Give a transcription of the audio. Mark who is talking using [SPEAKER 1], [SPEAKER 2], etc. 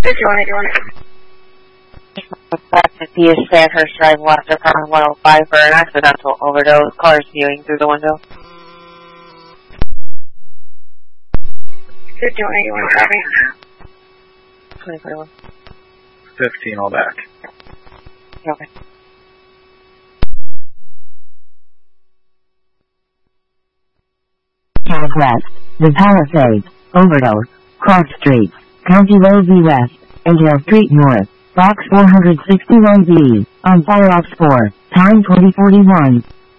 [SPEAKER 1] Back to P.S. Sandhurst Drive, West Apartment 105 for an accidental overdose. Cars viewing through the window.
[SPEAKER 2] 5181, copy.
[SPEAKER 1] 2041.
[SPEAKER 3] 15, all back.
[SPEAKER 1] Okay.
[SPEAKER 4] Southwest, The Palisades, overdose, Clark Street, County Road V West, Angel Street North, Box 461B, on Fire Ops 4, time 2041.